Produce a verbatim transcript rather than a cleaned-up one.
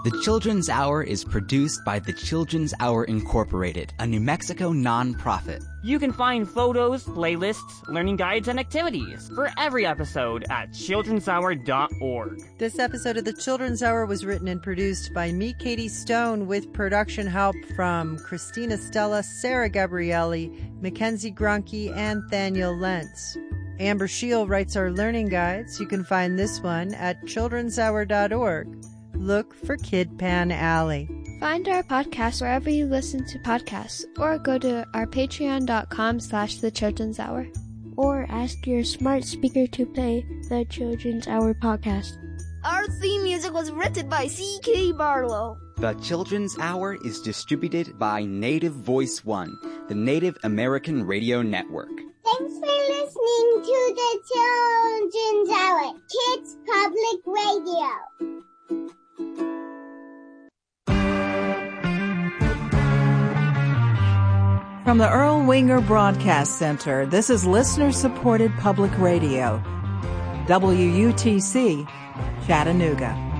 The Children's Hour is produced by the Children's Hour Incorporated, a New Mexico nonprofit. You can find photos, playlists, learning guides, and activities for every episode at children's hour dot org. This episode of The Children's Hour was written and produced by me, Katie Stone, with production help from Christina Stella, Sarah Gabrielli, Mackenzie Grunke, and Thaniel Lentz. Amber Scheel writes our learning guides. You can find this one at children's hour dot org. Look for Kid Pan Alley. Find our podcast wherever you listen to podcasts, or go to our patreon dot com slash the Children's Hour. Or ask your smart speaker to play the Children's Hour podcast. Our theme music was written by C K Barlow. The Children's Hour is distributed by Native Voice One, the Native American Radio Network. Thanks for listening to the Children's Hour, Kids Public Radio. From the Earl Winger Broadcast Center, this is listener-supported public radio. W U T C, Chattanooga.